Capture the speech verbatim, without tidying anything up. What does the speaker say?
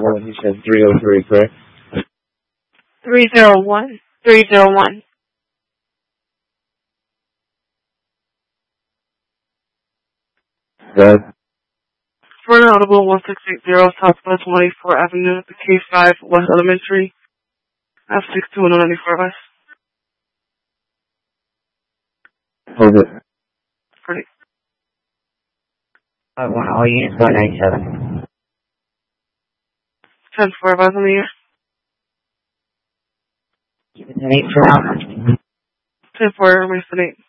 one, you said three oh three, correct? three oh one. three oh one. Good. For an audible one six eight zero Southwest one eighty-four Avenue, the K five West Elementary, F six two one ninety-four West. Hold it. Pretty. I want all units one ninety-seven. ten four advise on the air. Keep it an eight for now. ten four remains an eight.